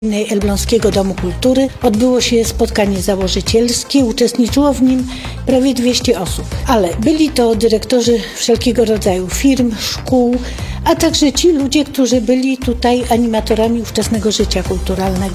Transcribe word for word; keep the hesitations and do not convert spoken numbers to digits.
Elbląskiego Domu Kultury odbyło się spotkanie założycielskie, uczestniczyło w nim prawie dwieście osób, ale byli to dyrektorzy wszelkiego rodzaju firm, szkół, a także ci ludzie, którzy byli tutaj animatorami ówczesnego życia kulturalnego.